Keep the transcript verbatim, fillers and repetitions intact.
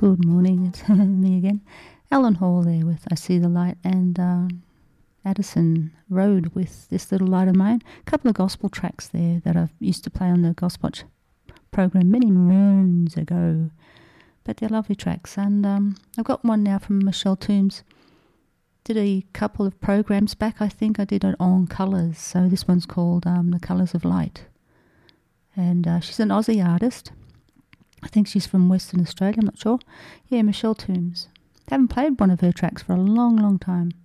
Good morning, it's me again. Alan Hall there with I See the Light, and uh, Addison Road with This Little Light of Mine. A couple of gospel tracks there that I used to play on the Gospel program many moons ago. But they're lovely tracks. And um, I've got one now from Michelle Toombs. Did a couple of programs back, I think I did it on colours. So this one's called um, The Colours of Light. And uh, she's an Aussie artist. I think she's from Western Australia, I'm not sure. Yeah, Michelle Toombs. Haven't played one of her tracks for a long, long time.